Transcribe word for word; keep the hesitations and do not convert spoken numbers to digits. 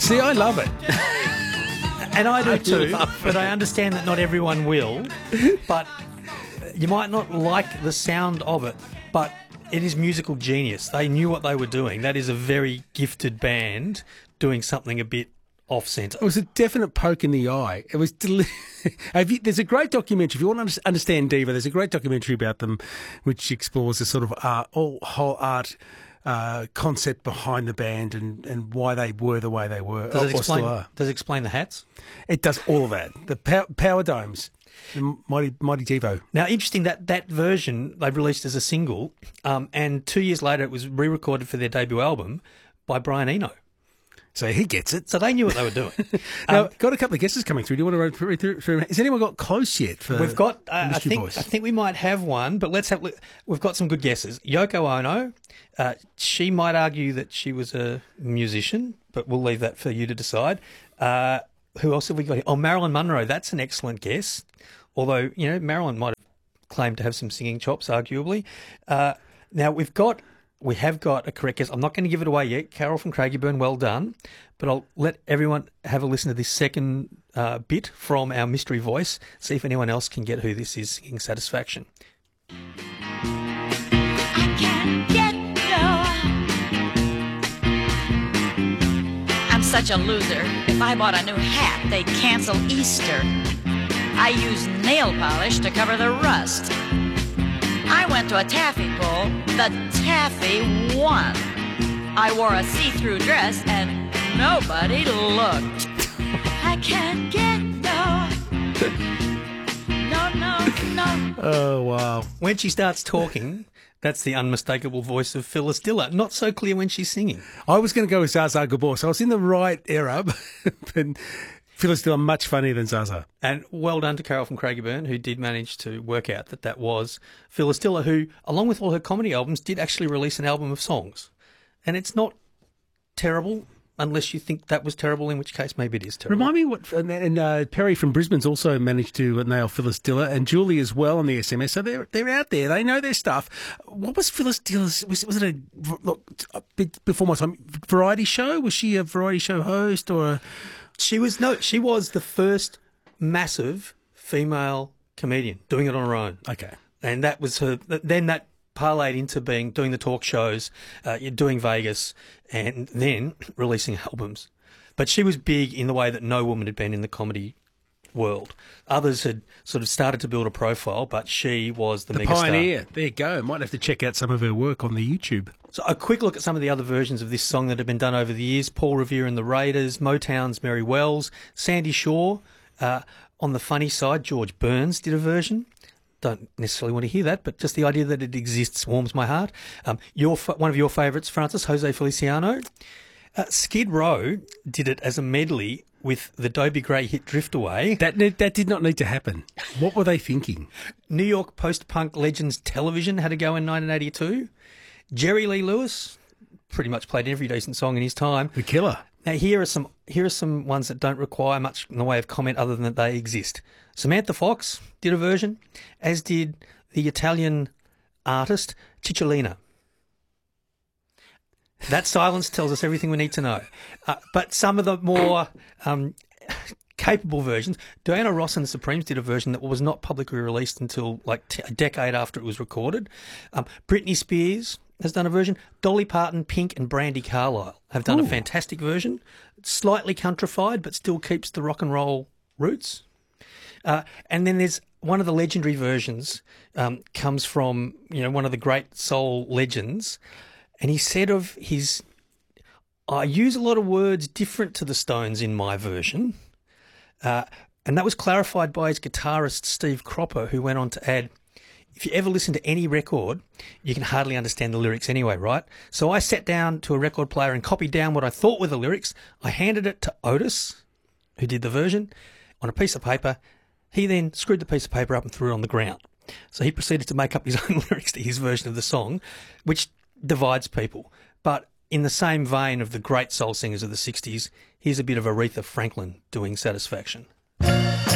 See, I love it. And I do I too, love but I understand that not everyone will. But you might not like the sound of it, but it is musical genius. They knew what they were doing. That is a very gifted band doing something a bit off-centre. It was a definite poke in the eye. It was. Deli- Have you, there's a great documentary. If you want to understand Diva, there's a great documentary about them, which explores the sort of art, all whole art uh, concept behind the band and, and why they were the way they were. Does it, or explain, still are. does it explain the hats? It does all of that. The power, power domes, the mighty mighty Devo. Now, interesting that that version they released as a single, um, and two years later it was re-recorded for their debut album by Brian Eno. So he gets it. So they knew what they were doing. Now, um, got a couple of guesses coming through. Do you want to run through, through, through? Has anyone got close yet? For we've got. Uh, I Mystery think. Voice? I think we might have one, but let's have. We've got some good guesses. Yoko Ono. Uh, she might argue that she was a musician, but we'll leave that for you to decide. Uh, who else have we got here? Oh, Marilyn Monroe. That's an excellent guess. Although, you know, Marilyn might have claimed to have some singing chops, arguably. Uh, now we've got. We have got a correct guess. I'm not going to give it away yet. Carol from Craigieburn, well done. But I'll let everyone have a listen to this second uh, bit from our mystery voice, see if anyone else can get who this is singing Satisfaction. I can't get no. I'm such a loser. If I bought a new hat, they'd cancel Easter. I use nail polish to cover the rust. I went to a taffy pull. The taffy won. I wore a see-through dress and nobody looked. I can't get no. No, no, no. Oh, wow. When she starts talking, that's the unmistakable voice of Phyllis Diller. Not so clear when she's singing. I was going to go with Zaza Gabor, so I was in the right era, but Phyllis Diller much funnier than Zaza. And well done to Carol from Craigieburn, who did manage to work out that that was Phyllis Diller, who, along with all her comedy albums, did actually release an album of songs. And it's not terrible, unless you think that was terrible, in which case maybe it is terrible. Remind me what, and, and uh, Perry from Brisbane's also managed to nail Phyllis Diller, and Julie as well on the S M S. So they're they're out there. They know their stuff. What was Phyllis Diller's? Was, was it a, look, a bit before my time variety show? Was she a variety show host or? A... She was no. She was the first massive female comedian doing it on her own. Okay, and that was her. Then that parlayed into being doing the talk shows, uh, doing Vegas, and then releasing albums. But she was big in the way that no woman had been in the comedy world. Others had sort of started to build a profile, but she was the, the megastar. pioneer. There you go. Might have to check out some of her work on the YouTube. So a quick look at some of the other versions of this song that have been done over the years. Paul Revere and the Raiders, Motown's Mary Wells, Sandy Shaw. Uh, on the funny side, George Burns did a version. Don't necessarily want to hear that, but just the idea that it exists warms my heart. Um, your one of your favourites, Francis, Jose Feliciano. Uh, Skid Row did it as a medley with the Dobie Gray hit Drift Away. That that did not need to happen. What were they thinking? New York post-punk legends Television had a go in nineteen eighty-two. Jerry Lee Lewis pretty much played every decent song in his time. The Killer. Now here are some here are some ones that don't require much in the way of comment other than that they exist. Samantha Fox did a version, as did the Italian artist Cicciolina. That silence tells us everything we need to know. Uh, but some of the more um, capable versions, Diana Ross and the Supremes did a version that was not publicly released until like t- a decade after it was recorded. Um, Britney Spears has done a version. Dolly Parton, Pink and Brandi Carlile have done Ooh. a fantastic version. Slightly countrified, but still keeps the rock and roll roots. Uh, and then there's one of the legendary versions um, comes from, you know, one of the great soul legends. And he said of his, I use a lot of words different to the Stones in my version. Uh, and that was clarified by his guitarist, Steve Cropper, who went on to add, if you ever listen to any record, you can hardly understand the lyrics anyway, right? So I sat down to a record player and copied down what I thought were the lyrics. I handed it to Otis, who did the version, on a piece of paper. He then screwed the piece of paper up and threw it on the ground. So he proceeded to make up his own lyrics to his version of the song, which divides people. But in the same vein of the great soul singers of the sixties, here's a bit of Aretha Franklin doing Satisfaction.